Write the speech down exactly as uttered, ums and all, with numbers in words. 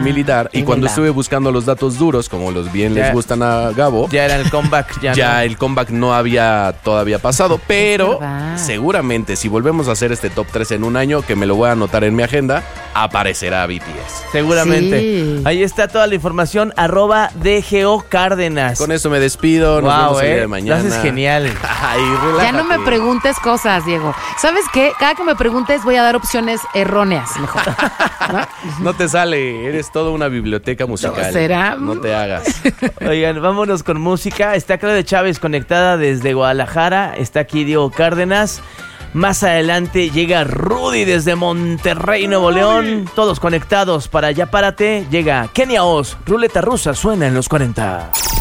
militar, y cuando estuve buscando los datos duros, como los bien ya les gustan a Gabo, ya era el comeback, ya, ya no. el comeback no había todavía pasado, pero seguramente si volvemos a hacer este top tres en un año, que me lo voy a anotar en mi agenda, aparecerá B T S. Seguramente. Sí. Ahí está toda la información, arroba D G O Cárdenas. Con eso me despido, nos wow, vemos el eh. día de mañana. Lo haces genial. Ay, ya no me preguntes cosas, Diego. ¿Sabes qué? Cada que me preguntes voy a dar opciones erróneas, mejor. ¿No? No te sale, eres toda una biblioteca musical. ¿No será? No te hagas. Oigan, vámonos con música. Está Claudia Chávez conectada desde Guadalajara. Está aquí Diego Cárdenas. Más adelante llega Rudy desde Monterrey, Nuevo León. Todos conectados para Ya Párate. Llega Kenia Oz. Ruleta rusa suena en los cuarenta.